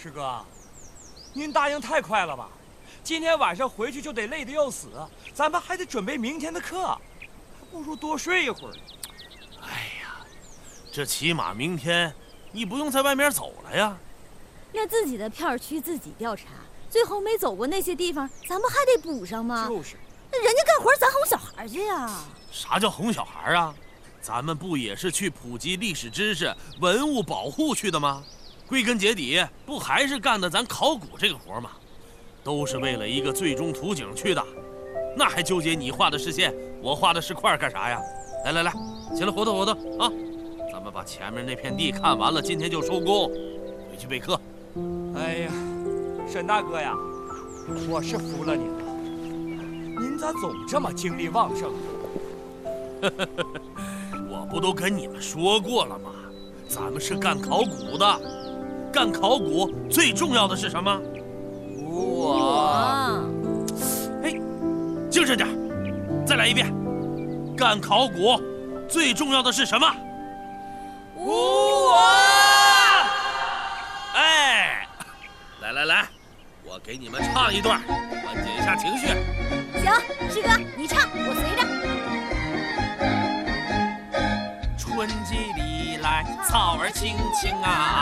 师哥，您答应太快了吧？今天晚上回去就得累得要死，咱们还得准备明天的课，还不如多睡一会儿。 哎呀，这起码明天你不用在外面走了呀。 那自己的片区自己调查，最后没走过那些地方，咱们还得补上吗？ 就是， 那人家干活咱哄小孩去呀。 啥叫哄小孩啊？咱们不也是去普及历史知识、文物保护去的吗？归根结底，不还是干的咱考古这个活吗？都是为了一个最终图景去的，那还纠结你画的是线，我画的是块干啥呀？来来来，起来活动活动啊！咱们把前面那片地看完了，今天就收工，回去备课。 哎呀，沈大哥呀，我是服了您了，您咋总这么精力旺盛？ 我不都跟你们说过了吗？咱们是干考古的，干考古最重要的是什么？ 我， 哎，精神点，再来一遍。干考古最重要的是什么？ 我。 哎，来来来，我给你们唱一段，缓解一下情绪。 行，师哥你唱，我随着。 春季里来，草儿青青啊，